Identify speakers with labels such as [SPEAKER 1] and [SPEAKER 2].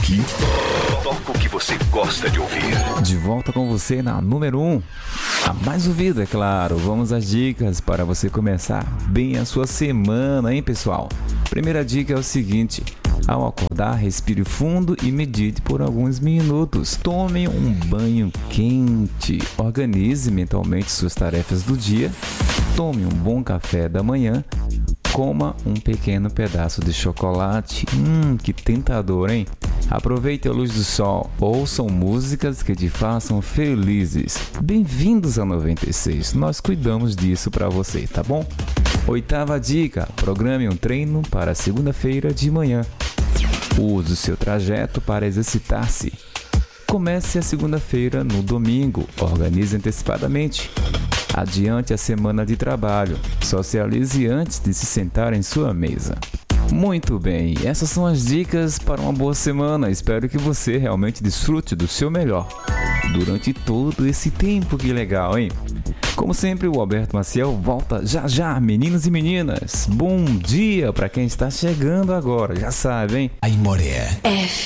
[SPEAKER 1] Aqui, toca o que você gosta de ouvir.
[SPEAKER 2] De volta com você na número 1. A mais ouvida, é claro. Vamos às dicas para você começar bem a sua semana, hein, pessoal? Primeira dica é o seguinte: ao acordar, respire fundo e medite por alguns minutos. Tome um banho quente. Organize mentalmente suas tarefas do dia. Tome um bom café da manhã. Coma um pequeno pedaço de chocolate. Que tentador, hein? Aproveite a luz do sol. Ouçam músicas que te façam felizes. Bem-vindos a 96. Nós cuidamos disso para você, tá bom? Oitava dica: programe um treino para segunda-feira de manhã. Use o seu trajeto para exercitar-se. Comece a segunda-feira no domingo. Organize antecipadamente. Adiante a semana de trabalho. Socialize antes de se sentar em sua mesa. Muito bem, essas são as dicas para uma boa semana. Espero que você realmente desfrute do seu melhor durante todo esse tempo. Que legal, hein? Como sempre, o Alberto Maciel volta já já, meninos e meninas. Bom dia para quem está chegando agora, já sabe, hein?
[SPEAKER 1] Aimoré.